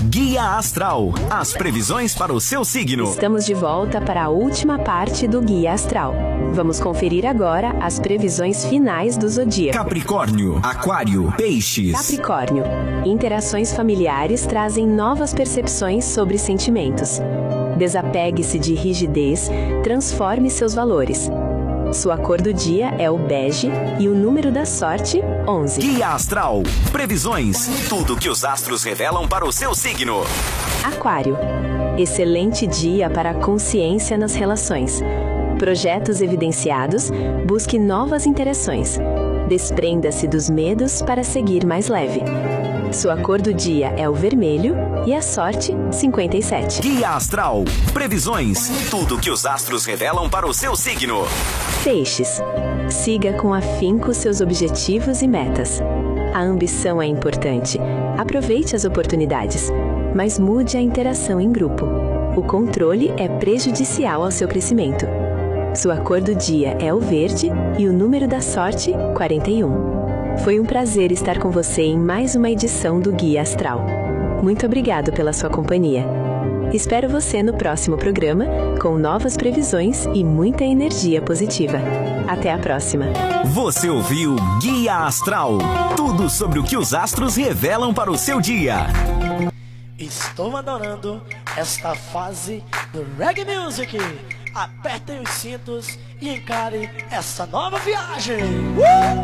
Guia Astral, as previsões para o seu signo. Estamos de volta para a última parte do Guia Astral. Vamos conferir agora as previsões finais do zodíaco. Capricórnio, Aquário, Peixes. Capricórnio. Interações familiares trazem novas percepções sobre sentimentos. Desapegue-se de rigidez, transforme seus valores. Sua cor do dia é o bege e o número da sorte, 11. Guia Astral, previsões, tudo que os astros revelam para o seu signo. Aquário. Excelente dia para a consciência nas relações. Projetos evidenciados, busque novas interações. Desprenda-se dos medos para seguir mais leve. Sua cor do dia é o vermelho e a sorte, 57. Guia Astral, previsões, tudo que os astros revelam para o seu signo. Peixes. Siga com afinco seus objetivos e metas. A ambição é importante. Aproveite as oportunidades, mas mude a interação em grupo. O controle é prejudicial ao seu crescimento. Sua cor do dia é o verde e o número da sorte, 41. Foi um prazer estar com você em mais uma edição do Guia Astral. Muito obrigado pela sua companhia. Espero você no próximo programa, com novas previsões e muita energia positiva. Até a próxima. Você ouviu Guia Astral, tudo sobre o que os astros revelam para o seu dia. Estou adorando esta fase do Reggae Music. Apertem os cintos e encare essa nova viagem.